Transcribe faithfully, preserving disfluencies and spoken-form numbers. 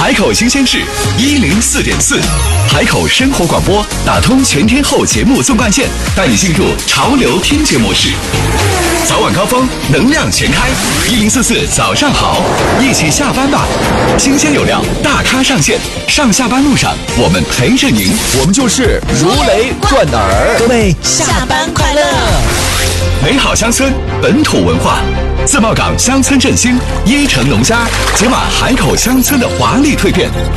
海口新鲜事一零四点四，海口生活广播打通全天候节目纵贯线，带你进入潮流听觉模式。早晚高峰，能量全开，一零四四早上好，一起下班吧。新鲜有料，大咖上线，上下班路上我们陪着您， 我们就是如雷贯耳。 各位下班快乐！ 美好乡村，本土文化。自贸港乡村振兴，椰城农家，解码海口乡村的华丽蜕变。